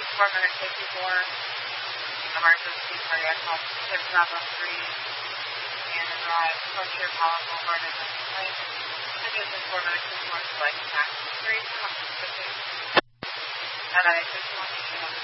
4-minute safety for emergency cardiac help 673 and arrive Frontier Power Boulevard in the place. And use the 4-minute support like taxi 3 and I just want to